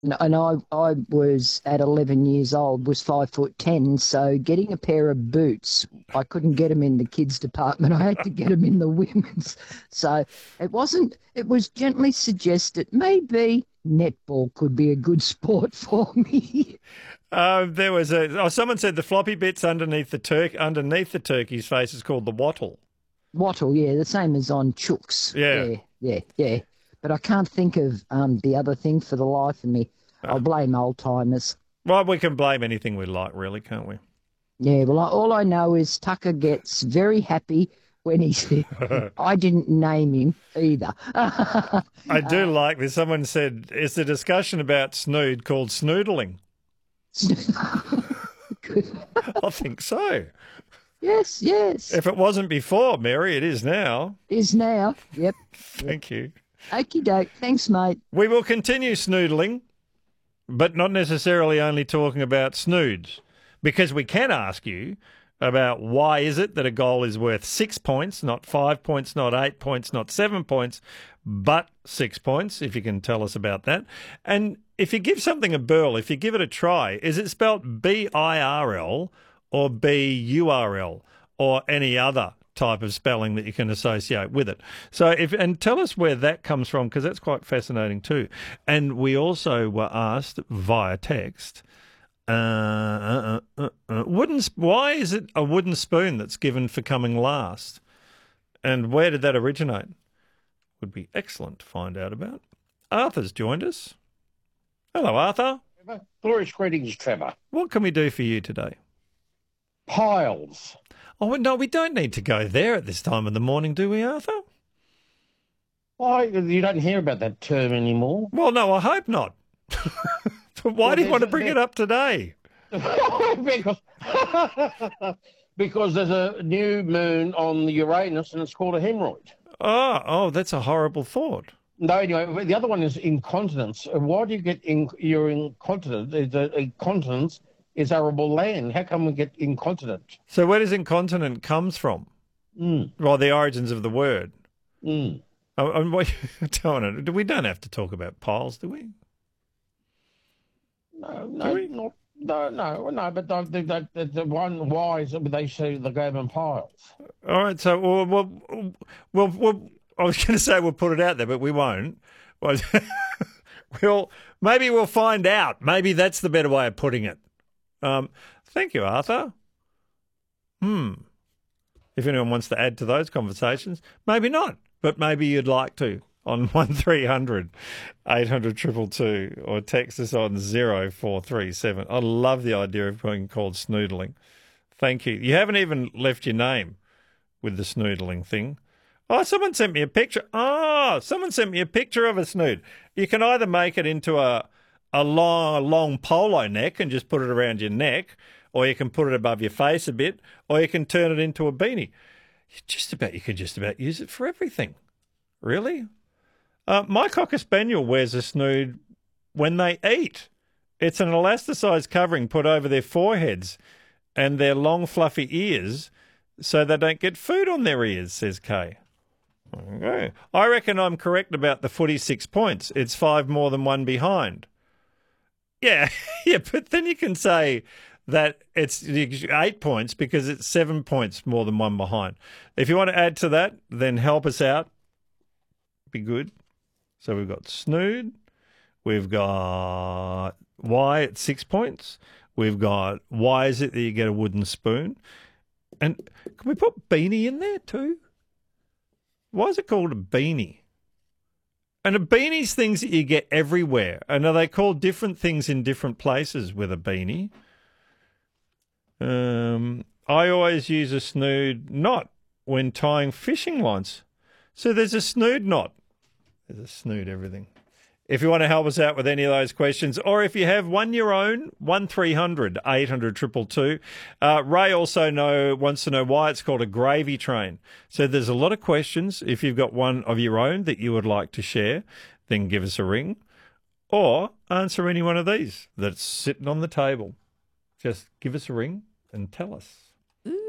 And I was at 11 years old, was 5'10", so getting a pair of boots, I couldn't get them in the kids department. I had to get them in the women's. So it was gently suggested maybe netball could be a good sport for me. There was someone said the floppy bits underneath the turkey's face is called the wattle. Wattle, yeah, the same as on chooks. Yeah. Yeah, yeah, yeah. But I can't think of the other thing for the life of me. I'll blame old timers. Well, we can blame anything we like, really, can't we? Yeah, well, all I know is Tucker gets very happy when he's. I didn't name him either. I do like this. Someone said, it's a discussion about snood called snoodling. I think so. Yes, yes. If it wasn't before, Mary, it is now. Is now. Yep. Thank you. Okie doke. Thanks, mate. We will continue snoodling, but not necessarily only talking about snoods, because we can ask you about why is it that a goal is worth 6 points, not 5 points, not 8 points, not 7 points, but 6 points, if you can tell us about that. And if you give something a burl, if you give it a try, is it spelt BIRL or BURL or any other type of spelling that you can associate with it? And tell us where that comes from, because that's quite fascinating too. And we also were asked via text, why is it a wooden spoon that's given for coming last? And where did that originate? Would be excellent to find out about. Arthur's joined us. Hello, Arthur. Glorious greetings, Trevor. What can we do for you today? Piles. Oh, no, we don't need to go there at this time of the morning, do we, Arthur? Why, you don't hear about that term anymore? Well, no, I hope not. But why do you want to bring it up today? because, because there's a new moon on the Uranus and it's called a hemorrhoid. Oh, that's a horrible thought. No, anyway, the other one is incontinence. Why do you get you're incontinent? Incontinence is arable land. How come we get incontinent? So where does incontinent comes from? Well, the origins of the word. We don't have to talk about piles, do we? No, but the one why is that they say the game in piles. All right, so I was going to say we'll put it out there, but we won't. Maybe we'll find out. Maybe that's the better way of putting it. Thank you, Arthur. If anyone wants to add to those conversations, maybe not, but maybe you'd like to on 1300 800 222 or text us on 0437. I love the idea of being called snoodling. Thank you. You haven't even left your name with the snoodling thing. Oh, someone sent me a picture. Someone sent me a picture of a snood. You can either make it into a long polo neck and just put it around your neck, or you can put it above your face a bit, or you can turn it into a beanie. You could just about use it for everything. Really? My Cocker Spaniel wears a snood when they eat. It's an elasticized covering put over their foreheads and their long fluffy ears so they don't get food on their ears, says Kay. Okay. I reckon I'm correct about the footy 6 points. It's 5 more than one behind. Yeah, yeah, but then you can say that it's 8 points because it's 7 points more than one behind. If you want to add to that, then help us out. Be good. So we've got snood. We've got why it's 6 points. We've got why is it that you get a wooden spoon? And can we put beanie in there too? Why is it called a beanie? And a beanie's things that you get everywhere. And are they called different things in different places with a beanie? I always use a snood knot when tying fishing lines. So there's a snood knot. There's a snood everything. If you want to help us out with any of those questions, or if you have one your own, 1300 800 222. Ray also wants to know why it's called a gravy train. So there's a lot of questions. If you've got one of your own that you would like to share, then give us a ring, or answer any one of these that's sitting on the table. Just give us a ring and tell us.